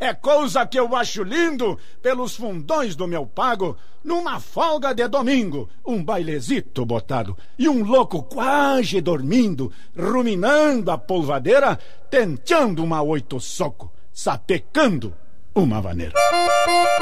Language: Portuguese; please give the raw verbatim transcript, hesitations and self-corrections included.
É coisa que eu acho lindo, pelos fundões do meu pago, numa folga de domingo, um bailezito botado, e um louco quase dormindo, ruminando a polvadeira, tenteando uma oito soco, sapecando uma vaneira.